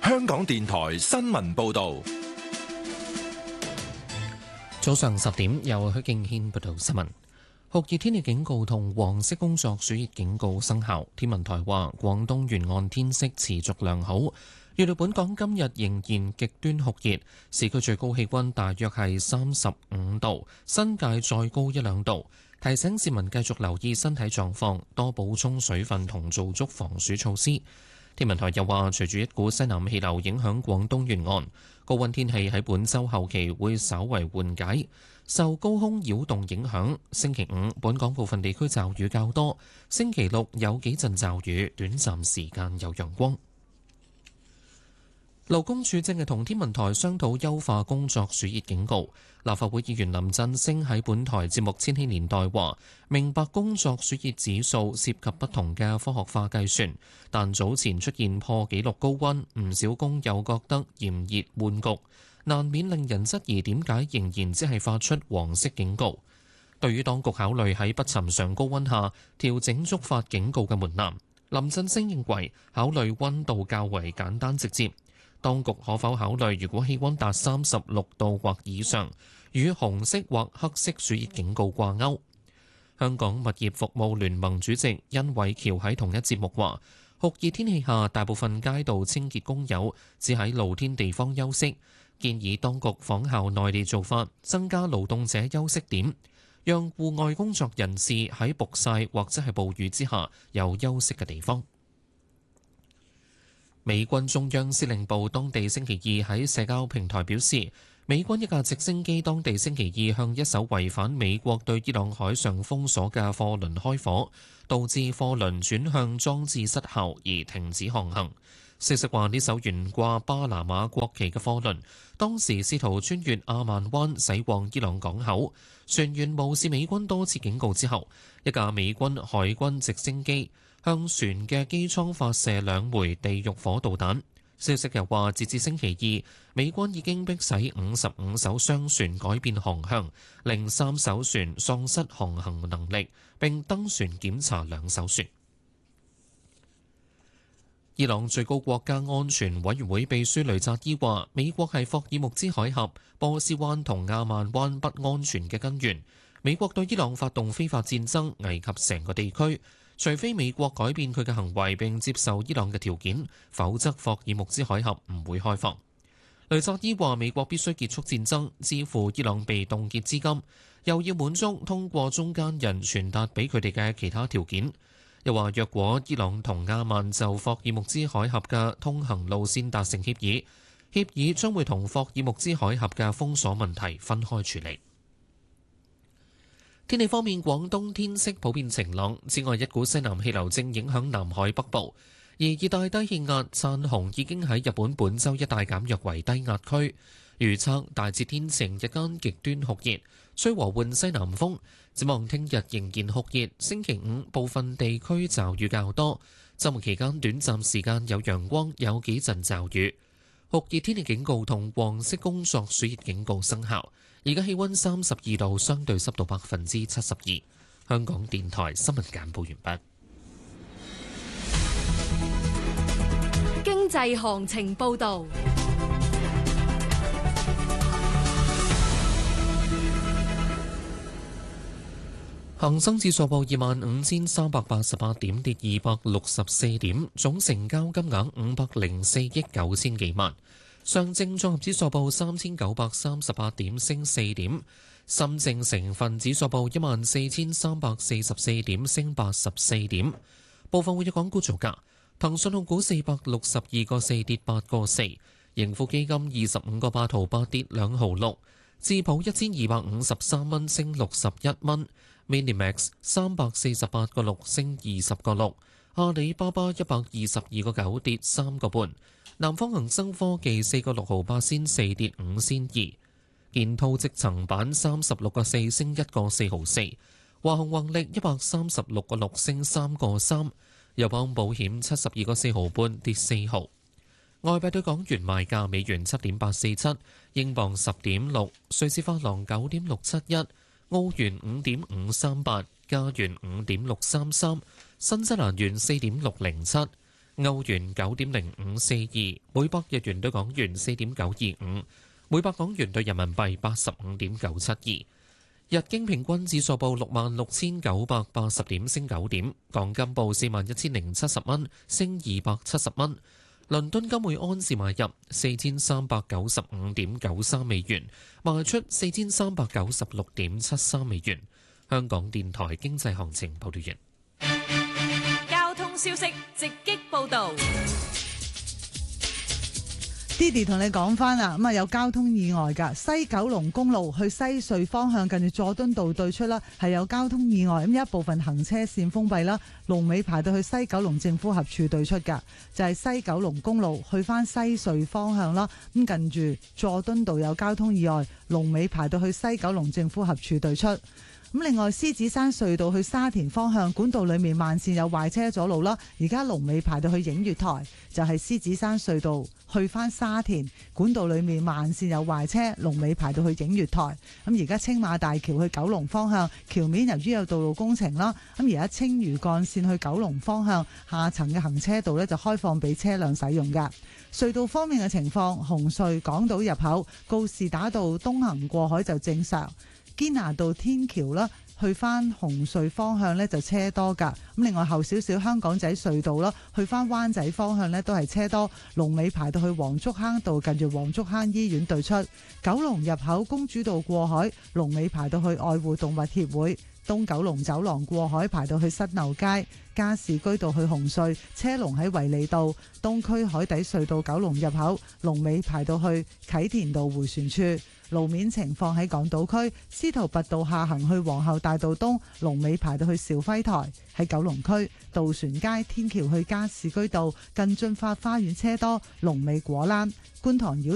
香港電台新聞報道。 早上10點，由許敬軒報道新聞。酷熱天氣警告同黃色工作暑熱警告生效。天文台話，廣東沿岸天色持續良好，預料本港今日仍然極端酷熱，市區最高氣溫大約係35度，新界再高一兩度。提醒市民繼續留意身體狀況，多補充水分同做足防暑措施。天文台又話，隨住一股西南氣流影響廣東沿岸，高溫天氣喺本週後期會稍為緩解。受高空擾動影響，星期五本港部分地區驟雨較多，星期六有幾陣驟雨，短暫時間有陽光。勞工處正係同天文台商討優化工作暑熱警告。立法會議員林振昇喺本台節目《千禧年代》話：明白工作暑熱指數涉及不同嘅科學化計算，但早前出現破紀錄高溫，唔少工友覺得炎熱悶局，難免令人質疑點解仍然只係發出黃色警告。對於當局考慮喺不尋常高溫下調整觸發警告嘅門檻，林振昇認為考慮溫度較為簡單直接。當局可否考慮，如果氣溫達36度或以上，與紅色或黑色暑熱警告掛鈎？香港物業服務聯盟主席殷偉橋喺同一節目話：酷熱天氣下，大部分街道清潔工友只喺露天地方休息，建議當局仿效內地做法，增加勞動者休息點，讓戶外工作人士喺曝曬或者係暴雨之下有休息嘅地方。美軍中央司令部當地星期二喺社交平台表示，美軍一架直升機當地星期二向一艘違反美國對伊朗海上封鎖嘅貨輪開火，導致貨輪轉向裝置失效而停止航行。消息話，呢艘懸掛巴拿馬國旗嘅貨輪當時試圖穿越阿曼灣駛往伊朗港口，船員無視美軍多次警告之後，一架美軍海軍直升機向船嘅機艙發射2枚地獄火導彈。消息又話，截至星期二，美軍已經迫使55艘商船改變航向，令3艘船喪失航行能力，並登船檢查2艘船。伊朗最高國家安全委員會秘書雷扎伊話，美國係霍爾木茲海峽、波斯灣同亞曼灣不安全嘅根源。美國對伊朗發動非法戰爭，危及成個地區。除非美國改變佢嘅行為並接受伊朗嘅條件，否則霍爾木茲海峽唔會開放。雷扎伊話，美國必須結束戰爭，支付伊朗被凍結資金，又要滿足通過中間人傳達俾佢哋嘅其他條件。又話，若果伊朗同亞曼就霍爾木茲海峽嘅通行路線達成協議，協議將會同霍爾木茲海峽嘅封鎖問題分開處理。天氣方面，廣東天色普遍晴朗，此外一股西南氣流正影響南海北部，而熱帶低氣壓燦紅已經喺日本本州一帶減弱為低壓區。預測大致天晴，日間極端酷熱，吹和緩西南風。展望聽日仍然酷熱，星期五部分地區驟雨較多，週末期間短暫時間有陽光，有幾陣驟雨。酷熱天氣警告同黃色工作暑熱警告生效。而家氣溫32度，相對濕度72%。香港電台新聞簡報完畢。 經濟行情報道。 恒生指數報25,388點，跌264點，總成交金額504億9千幾萬。上證綜合指數報3,938點，升4點；深證成分指數報14,344點，升84點。部分活躍港股造價：騰訊控股462個4跌8個4，盈富基金25個8毫8跌2毫6，智普1253蚊升61蚊。Minimax 348個6升20個6，阿里巴巴122個9跌3個半，南方恒生科技4個6毫8仙4跌5仙2，建滔積層板36個4升1個4毫4，華虹宏力136個6升3個3，友邦保險72個4毫半跌4毫。外幣對港元賣價：美元7.847，英鎊10.6，瑞士法郎9.671。澳元5.538，加元5.633，新西蘭元4.607， 歐元9.0542，每百日元對港元4.925，每百港元對人民幣85.972。日經平均指數報66,980點，升9點。港金報41,070蚊，升270蚊。倫敦金每安士買入4395.93美元，賣出4396.73美元。香港電台經濟行情報道完。 交通消息直擊報導。 Didi 同你講翻啦，咁啊有交通意外㗎，西九龍公路去西隧方向近住佐敦道對出啦，係有交通意外，咁一部分行車線封閉啦，龍尾排到去西九龍政府合署對出㗎，就係西九龍公路去翻西隧方向啦，咁近住佐敦道有交通意外，龍尾排到去西九龍政府合署對出。咁另外，獅子山隧道去沙田方向管道裏面慢線有壞車阻路啦，而家龍尾排到去映月台，就係獅子山隧道去翻沙田管道裏面慢線有壞車，龍尾排到去映月台。咁而家青馬大橋去九龍方向橋面由於有道路工程啦，咁而家青嶼幹線去九龍方向下層嘅行車道呢就開放俾車輛使用㗎。隧道方面嘅情況，紅隧港島入口告士打道東行過海就正常。堅拿道天橋啦，去翻紅隧方向呢就車多㗎。咁另外後少少香港仔隧道啦，去翻灣仔方向呢都係車多，龍尾排到去黃竹坑道近住黃竹坑醫院對出。九龍入口公主道過海，龍尾排到去愛護動物協會。東九龍走廊過海排到去新樓街，加士居道去紅隧車龍喺維利道。東區海底隧道九龍入口龍尾排到去啟田道迴旋處。路面情況喺港島區司徒拔道下行去皇后大道東，龍尾排到去兆輝台。喺九龍區渡船街天橋去加士居道近駿發花園車多，龍尾果欄。觀塘繞